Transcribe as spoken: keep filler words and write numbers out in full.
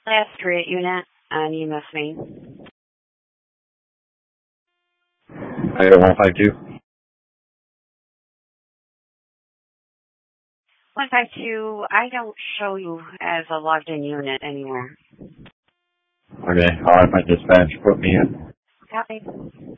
Last three unit on E M S main. I got one five two. one five two, I don't show you as a logged in unit anywhere. Okay, I'll have my dispatch put me in. Copy.